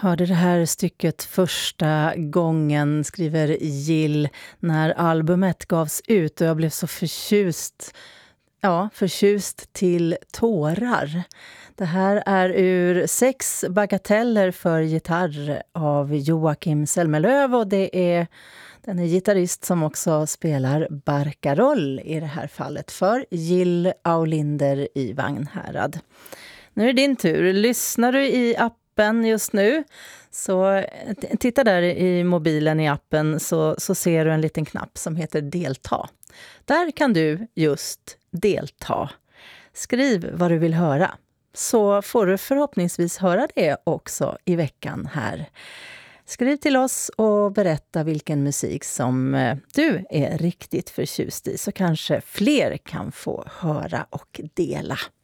Hörde det här stycket första gången, skriver Jill, när albumet gavs ut, och jag blev så förtjust. Ja, förtjust till tårar. Det här är ur 6 bagateller för gitarr av Joakim Selmelöv, och det är den är gitarrist som också spelar barcaroll i det här fallet för Jill Aulinder i Vagnhärad. Nu är det din tur. Lyssnar du i appen just nu, så titta där i mobilen i appen, så ser du en liten knapp som heter delta. Där kan du just delta. Skriv vad du vill höra, så får du förhoppningsvis höra det också i veckan här. Skriv till oss och berätta vilken musik som du är riktigt förtjust i, så kanske fler kan få höra och dela.